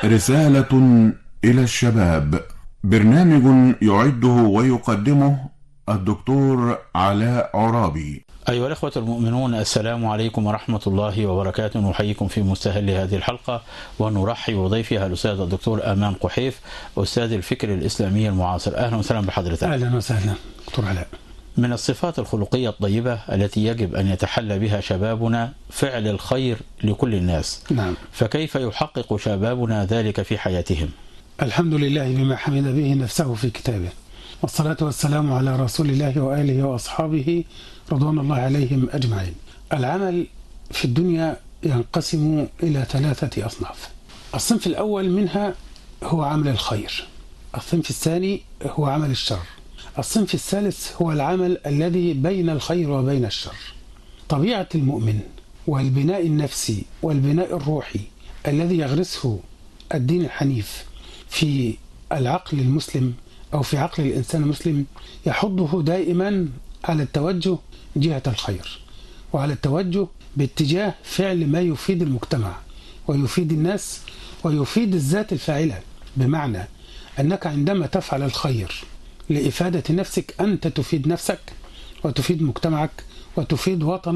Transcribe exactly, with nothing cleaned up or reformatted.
رسالة إلى الشباب، برنامج يعده ويقدمه الدكتور علاء عرابي. أيها الأخوة المؤمنون، السلام عليكم ورحمة الله وبركاته. نحييكم في مستهل هذه الحلقة ونرحب بضيفها الأستاذ الدكتور أمام قحيف، أستاذ الفكر الإسلامي المعاصر. أهلا وسهلا بحضرتك. أهلا وسهلا دكتور علاء. من الصفات الخلقية الطيبة التي يجب أن يتحلى بها شبابنا فعل الخير لكل الناس. نعم. فكيف يحقق شبابنا ذلك في حياتهم؟ الحمد لله بما حمد به نفسه في كتابه، والصلاة والسلام على رسول الله وآله وأصحابه رضوان الله عليهم أجمعين. العمل في الدنيا ينقسم إلى ثلاثة أصناف. الصنف الأول منها هو عمل الخير، الصنف الثاني هو عمل الشر، الصنف الثالث هو العمل الذي بين الخير وبين الشر. طبيعة المؤمن والبناء النفسي والبناء الروحي الذي يغرسه الدين الحنيف في العقل المسلم أو في عقل الإنسان المسلم يحضه دائما على التوجه جهة الخير، وعلى التوجه باتجاه فعل ما يفيد المجتمع ويفيد الناس ويفيد الذات الفاعلة. بمعنى أنك عندما تفعل الخير لإفادة نفسك أنت تفيد نفسك وتفيد مجتمعك وتفيد وطنك